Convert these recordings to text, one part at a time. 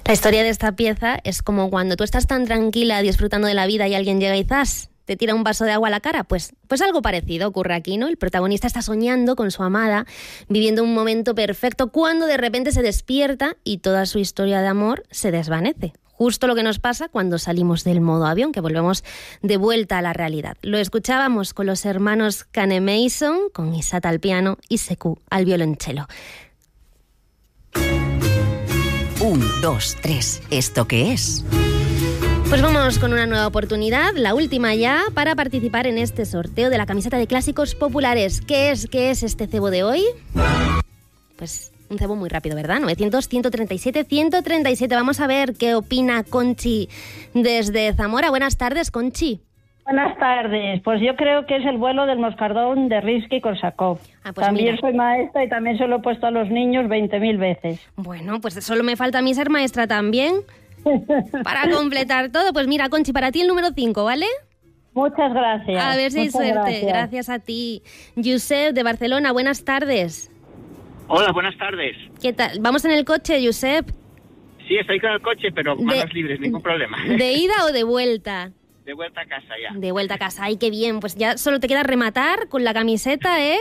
La historia de esta pieza es como cuando tú estás tan tranquila disfrutando de la vida y alguien llega y ¡zas!, te tira un vaso de agua a la cara. Pues algo parecido ocurre aquí, ¿no? El protagonista está soñando con su amada, viviendo un momento perfecto, cuando de repente se despierta y toda su historia de amor se desvanece. Justo lo que nos pasa cuando salimos del modo avión, que volvemos de vuelta a la realidad. Lo escuchábamos con los hermanos Cane-Mason, con Isata al piano y Sekou al violonchelo. 1, 2, 3. ¿Esto qué es? Pues vamos con una nueva oportunidad, la última ya, para participar en este sorteo de la camiseta de clásicos populares. ¿Qué es este cebo de hoy? Pues un cebo muy rápido, ¿verdad? 900-137-137. Vamos a ver qué opina Conchi desde Zamora. Buenas tardes, Conchi. Buenas tardes. Pues yo creo que es El vuelo del moscardón de Rimski-Korsakov. Pues también mira. Soy maestra y también se lo he puesto a los niños 20.000 veces. Bueno, pues solo me falta a mí ser maestra también. Para completar todo, pues mira, Conchi, para ti el número 5, ¿vale? Muchas gracias. A ver si hay suerte. Gracias. Gracias a ti. Josep, de Barcelona, buenas tardes. Hola, buenas tardes. ¿Qué tal? ¿Vamos en el coche, Josep? Sí, estoy con el coche, pero manos libres, ningún problema. ¿De ida o de vuelta? De vuelta a casa ya. De vuelta a casa. ¡Ay, qué bien! Pues ya solo te queda rematar con la camiseta, ¿eh?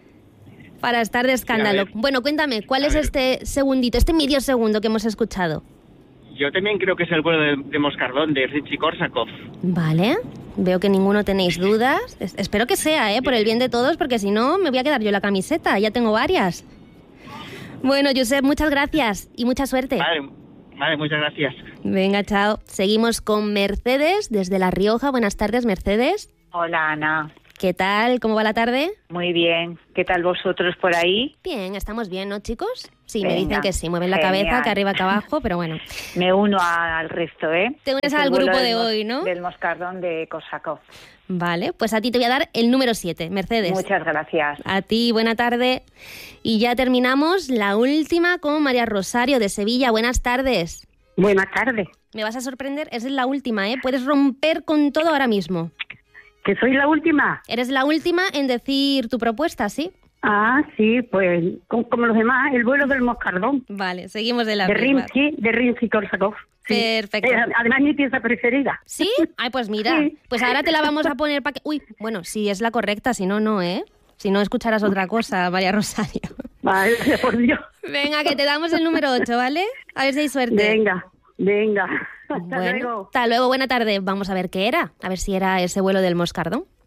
Para estar de escándalo. Bueno, cuéntame, ¿cuál es este segundito, este medio segundo que hemos escuchado? Yo también creo que es El vuelo de moscardón de Rimski-Korsakov. Vale, veo que ninguno tenéis dudas. Espero que sea, por el bien de todos, porque si no me voy a quedar yo la camiseta, ya tengo varias. Bueno, Josep, muchas gracias y mucha suerte. Vale, muchas gracias. Venga, chao. Seguimos con Mercedes desde La Rioja. Buenas tardes, Mercedes. Hola, Ana. ¿Qué tal? ¿Cómo va la tarde? Muy bien. ¿Qué tal vosotros por ahí? Bien, estamos bien, ¿no, chicos? Sí, Venga, me dicen que sí, mueven la genial. cabeza, que arriba, que abajo, pero bueno. Me uno al resto, ¿eh? Te unes Es al el vuelo grupo del de hoy, ¿no? Del moscardón de Korsakov. Vale, pues a ti te voy a dar el número 7, Mercedes. Muchas gracias. A ti, buena tarde. Y ya terminamos la última con María Rosario de Sevilla. Buenas tardes. Buenas tardes. Me vas a sorprender, esa es la última, ¿eh? Puedes romper con todo ahora mismo. ¿Que soy la última? Eres la última en decir tu propuesta, ¿sí? Ah, sí, pues como los demás, El vuelo del moscardón. Vale, seguimos de la De misma. Rimski-Korsakov. Sí. Perfecto. Además, mi pieza preferida. ¿Sí? Ay, pues mira, Sí. pues ahora te la vamos a poner para que... Uy, bueno, si es la correcta, si no, no, ¿eh? Si no, escucharás otra cosa, María Rosario. Vale, por Dios. Venga, que te damos el número 8, ¿vale? A ver si hay suerte. Venga. Hasta Bueno, luego. hasta luego, buena tarde. Vamos a ver qué era. A ver si era ese vuelo del moscardón.